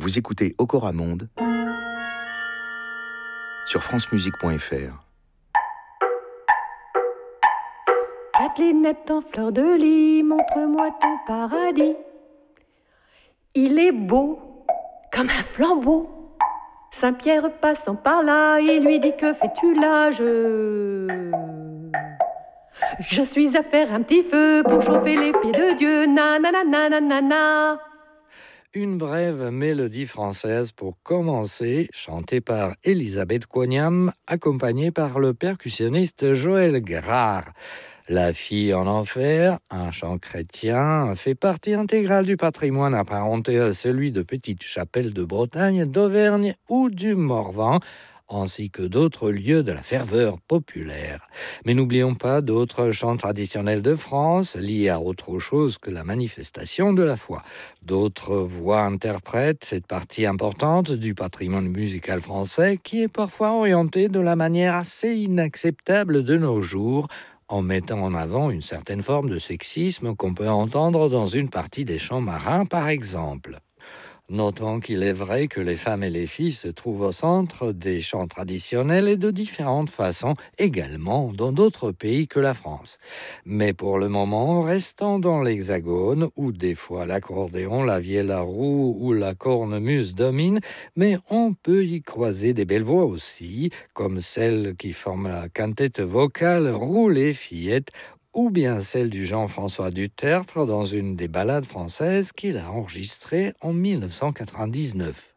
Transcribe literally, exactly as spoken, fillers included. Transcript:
Vous écoutez Okora Monde sur francemusique point f r. Catelinette en fleur de lis, montre-moi ton paradis. Il est beau comme un flambeau. Saint-Pierre passant par là, il lui dit: que fais-tu là? Je... Je suis à faire un petit feu pour chauffer les pieds de Dieu. Na na na na na na na. Une brève mélodie française pour commencer, chantée par Elisabeth Coignam, accompagnée par le percussionniste Joël Grard. La fille en enfer, un chant chrétien, fait partie intégrale du patrimoine apparenté à celui de petites chapelles de Bretagne, d'Auvergne ou du Morvan, ainsi que d'autres lieux de la ferveur populaire. Mais n'oublions pas d'autres chants traditionnels de France, liés à autre chose que la manifestation de la foi. D'autres voix interprètent cette partie importante du patrimoine musical français qui est parfois orientée de la manière assez inacceptable de nos jours, en mettant en avant une certaine forme de sexisme qu'on peut entendre dans une partie des chants marins, par exemple. Notons qu'il est vrai que les femmes et les filles se trouvent au centre des chants traditionnels et de différentes façons, également dans d'autres pays que la France. Mais pour le moment, restons dans l'Hexagone, où des fois l'accordéon, la vielle à roue ou la cornemuse dominent, mais on peut y croiser des belles voix aussi, comme celle qui forme la quintette vocale Roulez fillette, ou bien celle du Jean-François Dutertre dans une des ballades françaises qu'il a enregistrées en mille neuf cent quatre-vingt-dix-neuf.